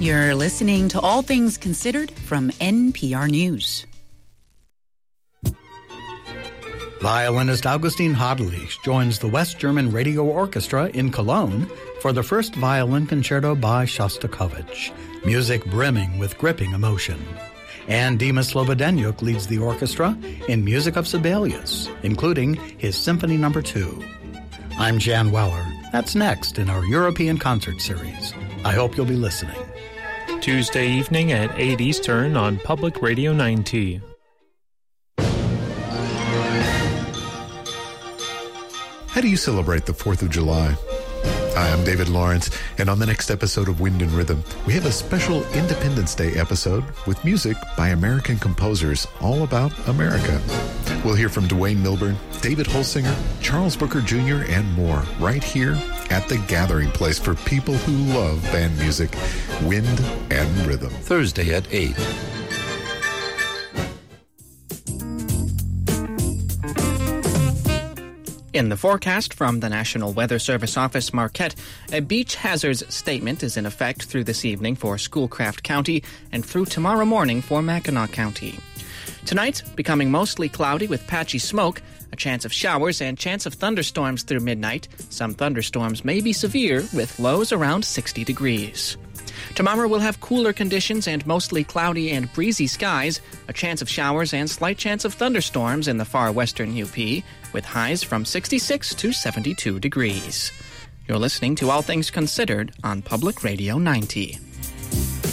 You're listening to All Things Considered from NPR News. Violinist Augustine Hadlich joins the West German Radio Orchestra in Cologne for the first violin concerto by Shostakovich, music brimming with gripping emotion. And Dima Slobodenyuk leads the orchestra in music of Sibelius, including his Symphony No. 2. I'm Jan Weller. That's next in our European concert series. I hope you'll be listening. Tuesday evening at 8 Eastern on Public Radio 90. How do you celebrate the 4th of July? Hi, I'm David Lawrence, and on the next episode of Wind and Rhythm, we have a special Independence Day episode with music by American composers all about America. We'll hear from Duane Milburn, David Holsinger, Charles Booker Jr., and more right here at the gathering place for people who love band music, Wind and Rhythm. Thursday at 8. In the forecast from the National Weather Service Office Marquette, a beach hazards statement is in effect through this evening for Schoolcraft County and through tomorrow morning for Mackinac County. Tonight, becoming mostly cloudy with patchy smoke, a chance of showers and chance of thunderstorms through midnight. Some thunderstorms may be severe with lows around 60 degrees. Tomorrow we'll have cooler conditions and mostly cloudy and breezy skies, a chance of showers and slight chance of thunderstorms in the far western UP, with highs from 66 to 72 degrees. You're listening to All Things Considered on Public Radio 90.